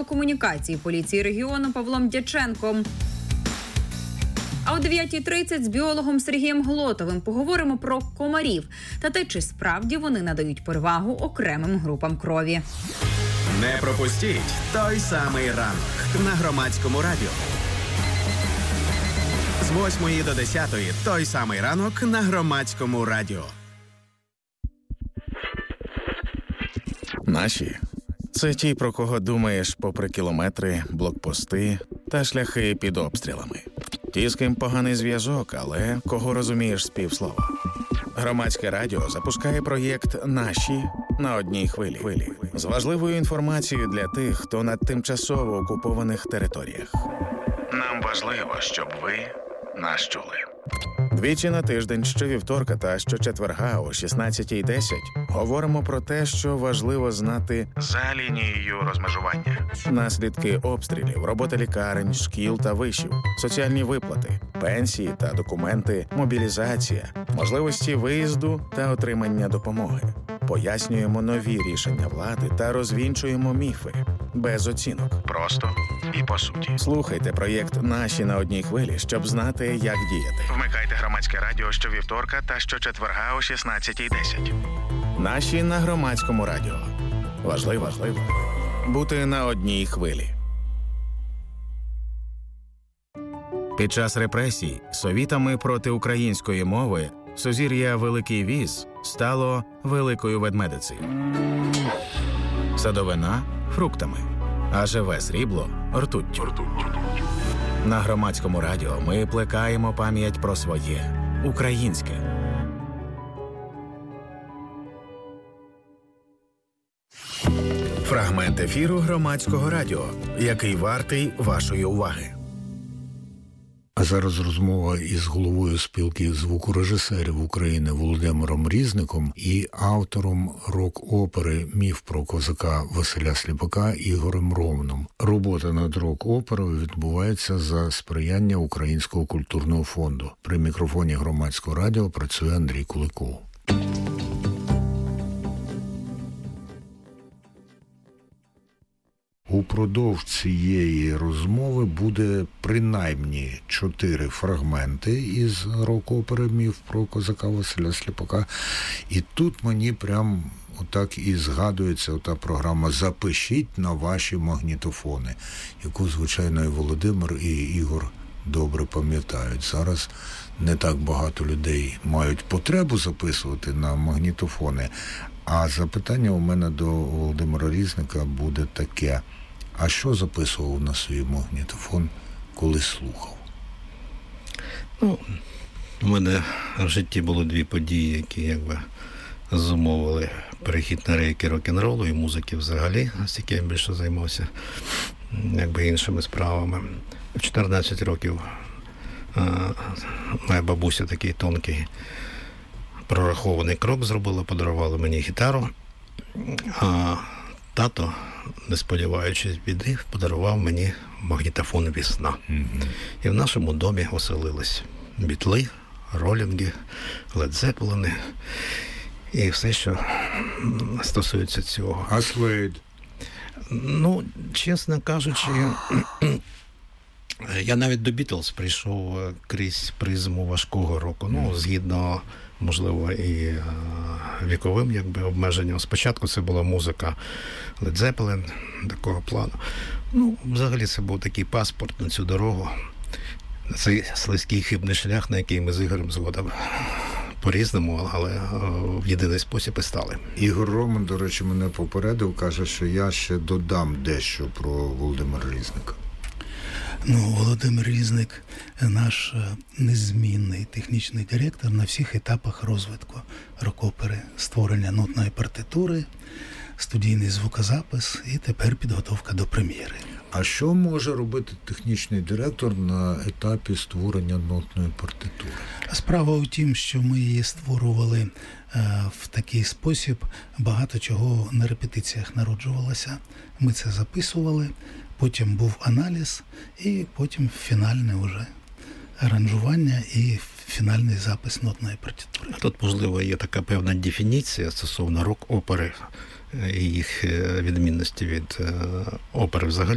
комунікації поліції регіону Павлом Дяченком. А о 9:30 з біологом Сергієм Глотовим поговоримо про комарів та те, чи справді вони надають перевагу окремим групам крові. Не пропустіть той самий ранок на Громадському радіо. З 8 до 10 той самий ранок на Громадському радіо. Наші – це ті, про кого думаєш попри кілометри, блокпости та шляхи під обстрілами. Ті, з ким поганий зв'язок, але кого розумієш з півслова. Громадське радіо запускає проєкт «Наші» на одній хвилі. З важливою інформацією для тих, хто на тимчасово окупованих територіях. Нам важливо, щоб ви нас чули. Двічі на тиждень, щовівторка та щочетверга о 16:10 говоримо про те, що важливо знати за лінією розмежування. Наслідки обстрілів, робота лікарень, шкіл та вишів, соціальні виплати, пенсії та документи, мобілізація, можливості виїзду та отримання допомоги. Пояснюємо нові рішення влади та розвінчуємо міфи. Без оцінок. Просто і по суті. Слухайте проєкт «Наші» на одній хвилі, щоб знати, як діяти. Вмикайте Громадське радіо щовівторка та щочетверга о 16:10. «Наші» на Громадському радіо. Важливо бути на одній хвилі. Під час репресій совітами проти української мови сузір'я Великий Віз стало Великою Ведмедицею. Садовина – фруктами, а живе срібло – ртуттю. На Громадському радіо ми плекаємо пам'ять про своє – українське. Фрагмент ефіру Громадського радіо, який вартий вашої уваги. А зараз розмова із головою спілки звукорежисерів України Володимиром Різником і автором рок-опери «Міф про козака» Василя Сліпака Ігорем Романом. Робота над рок-оперою відбувається за сприяння Українського культурного фонду. При мікрофоні Громадського радіо працює Андрій Куликов. Упродовж цієї розмови буде принаймні 4 фрагменти із рок-опери «Міф про козака» Василя Сліпака. І тут мені прям отак і згадується ота програма «Запишіть на ваші магнітофони», яку, звичайно, і Володимир, і Ігор добре пам'ятають. Зараз не так багато людей мають потребу записувати на магнітофони. А запитання у мене до Володимира Різника буде таке. А що записував на свій магнітофон, коли слухав? У мене в житті було 2 події, які зумовили перехід на рейки рок-н-ролу і музики взагалі, оскільки я більше займався іншими справами. В 14 років моя бабуся такий тонкий прорахований крок зробила, подарувала мені гітару, а тато, не сподіваючись біди, подарував мені магнітофон «Весна». І в нашому домі оселились Бітли, Ролінги, Лед Зеппелини і все, що стосується цього. А Слейд? Чесно кажучи, я навіть до Бітлз прийшов крізь призму важкого року. Згідно, можливо, і віковим обмеженням. Спочатку це була музика Led Zeppelin, такого плану. Взагалі це був такий паспорт на цю дорогу. Цей слизький хибний шлях, на який ми з Ігорем згодом по-різному, але в єдиний спосіб і стали. Ігор Роман, до речі, мене попередив, каже, що я ще додам дещо про Володимира Різника. Володимир Різник – наш незмінний технічний директор на всіх етапах розвитку рок-опери, створення нотної партитури, студійний звукозапис і тепер підготовка до прем'єри. А що може робити технічний директор на етапі створення нотної партитури? Справа у тім, що ми її створювали в такий спосіб, багато чого на репетиціях народжувалося. Ми це записували, потім був аналіз, і потім фінальне вже аранжування і фінальний запис нотної партитури. Тут, можливо, є така певна дефініція стосовно рок-опери і їх відмінності від опери взагалі.